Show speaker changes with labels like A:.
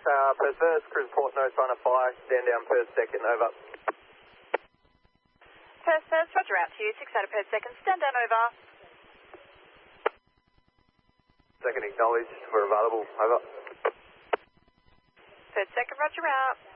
A: Perth first, cruise port, no sign of fire, stand down Perth second, over.
B: Perth first, roger out to you, 6 out of Perth second, stand down, over.
A: Second acknowledged, we're available, over.
B: Perth second, roger out.